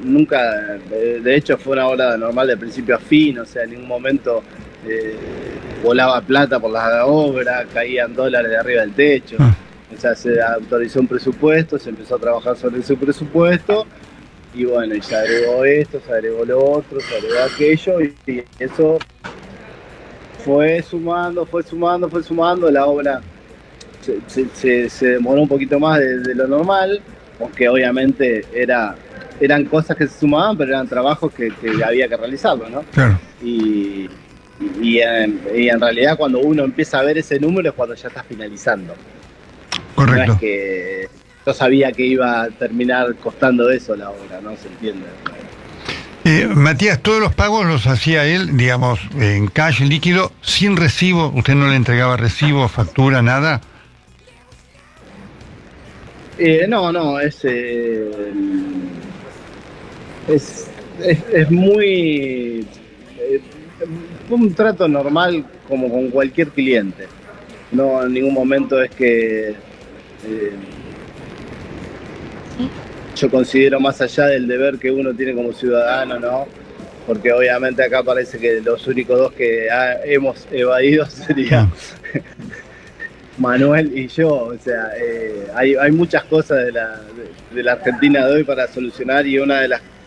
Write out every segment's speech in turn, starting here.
nunca, de hecho fue una obra normal de principio a fin, o sea, en ningún momento volaba plata por la obra, caían dólares de arriba del techo. Ah, O sea, se autorizó un presupuesto, se empezó a trabajar sobre ese presupuesto y bueno, y se agregó esto, se agregó lo otro, se agregó aquello y eso fue sumando, la obra se demoró un poquito más de lo normal, porque obviamente eran cosas que se sumaban, pero eran trabajos que había que realizarlo, ¿no? claro, Y, y en realidad cuando uno empieza a ver ese número es cuando ya está finalizando. No es correcto. que yo sabía que iba a terminar costando eso la obra, ¿no? ¿Se entiende? Matías, todos los pagos los hacía él, digamos, en cash líquido, sin recibo. ¿Usted no le entregaba recibo, factura, nada? No, es muy... fue un trato normal como con cualquier cliente. No, en ningún momento es que yo considero más allá del deber que uno tiene como ciudadano, ¿no? Porque obviamente acá parece que los únicos dos que hemos evadido sería Ah, Manuel y yo. O sea, hay muchas cosas de la Argentina de hoy para solucionar y una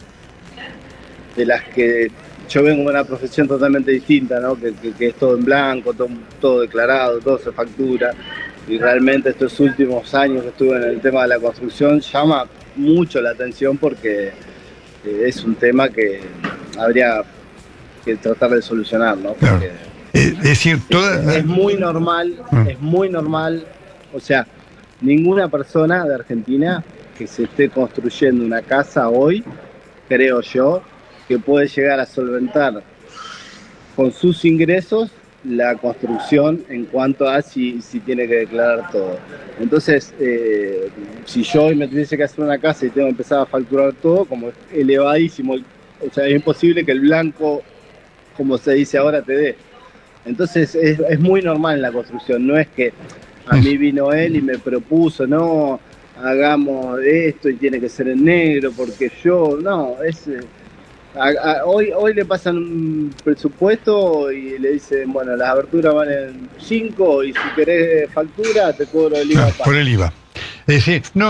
de las que yo vengo de una profesión totalmente distinta, ¿no? Que es todo en blanco, todo declarado, todo se factura. Y realmente estos últimos años que estuve en el tema de la construcción llama mucho la atención porque es un tema que habría que tratar de solucionar, ¿no? claro. Porque Es decir, toda... es muy normal, o sea, ninguna persona de Argentina que se esté construyendo una casa hoy, creo yo, que puede llegar a solventar con sus ingresos la construcción en cuanto a si tiene que declarar todo. Entonces, si yo hoy me tuviese que hacer una casa y tengo que empezar a facturar todo, como es elevadísimo, o sea, es imposible que el blanco, como se dice ahora, te dé. Entonces, es muy normal en la construcción, no es que a mí vino él y me propuso, no, hagamos esto y tiene que ser en negro, porque yo, no, hoy le pasan un presupuesto y le dicen, bueno, las aberturas valen 5 y si querés factura te cobro el IVA Claro, por aparte. el IVA. Es decir, no,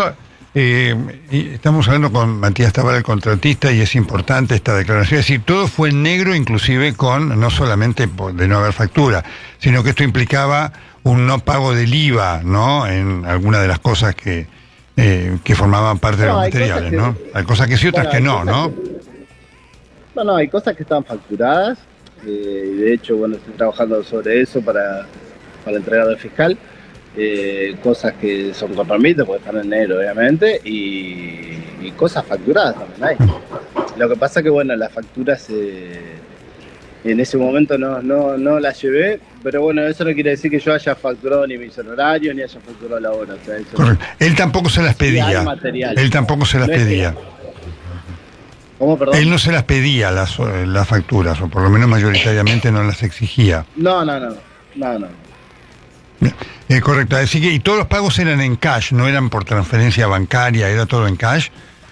y estamos hablando con Matías Tabar, el contratista, y es importante esta declaración. Es decir, todo fue en negro, inclusive con, no solamente de no haber factura, sino que esto implicaba un no pago del IVA, ¿no? En alguna de las cosas que formaban parte de No, los hay cosas materiales, que, ¿no? Hay cosas que sí, otras bueno, que hay no, cosas ¿no? que, no, hay cosas que están facturadas, y de hecho, bueno, estoy trabajando sobre eso para entregar al fiscal. Cosas que son con trámite, porque están en negro, obviamente, y cosas facturadas también hay. Lo que pasa que, bueno, las facturas en ese momento no las llevé, pero bueno, eso no quiere decir que yo haya facturado ni mis honorarios, ni haya facturado la hora. O sea, eso Correcto. Él tampoco se las sí hay pedía. material. Él tampoco se las No es que, pedía. ¿cómo, Él perdón? no se las pedía las facturas, o por lo menos mayoritariamente no las exigía. No. Correcto, así que, y todos los pagos eran en cash, no eran por transferencia bancaria, era todo en cash.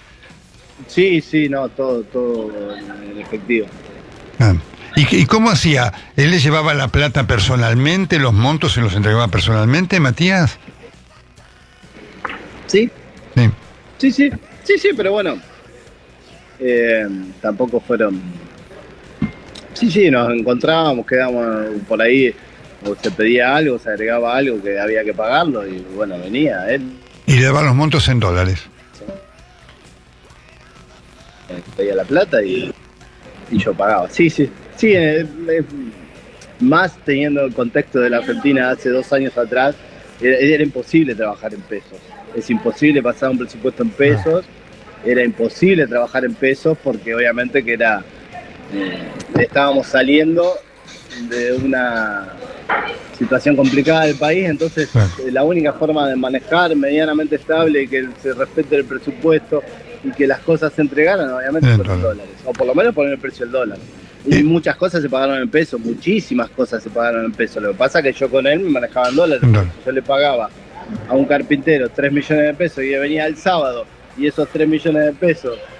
Sí, no, todo en efectivo. Ah. ¿Y cómo hacía? ¿Él le llevaba la plata personalmente, los montos se los entregaba personalmente, Matías? Sí, Sí. sí, pero bueno, tampoco fueron. Sí, nos encontrábamos, quedábamos por ahí, o se pedía algo, se agregaba algo que había que pagarlo, y bueno, venía él, Y le daba los montos en dólares. pedía la plata y yo pagaba. Sí, más teniendo el contexto de la Argentina hace 2 años atrás, era imposible trabajar en pesos. Es imposible pasar un presupuesto en pesos, era imposible trabajar en pesos porque obviamente que estábamos saliendo de una situación complicada del país, entonces Claro. la única forma de manejar medianamente estable y que se respete el presupuesto y que las cosas se entregaran, obviamente En fueron dólares. dólares, o por lo menos poner el precio del dólar. Y Eh, muchas cosas se pagaron en pesos, muchísimas cosas se pagaron en pesos. Lo que pasa es que yo con él me manejaba en dólares. en dólares. Yo le pagaba a un carpintero 3 millones de pesos y venía el sábado y esos 3 millones de pesos